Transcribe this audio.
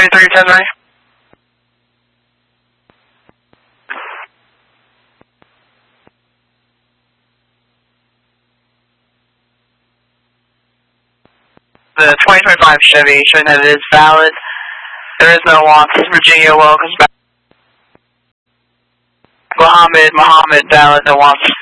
2310 ready. The 2025 Chevy showing that it is valid. There is no loss. Virginia welcomes back. Mohammed, valid, no loss.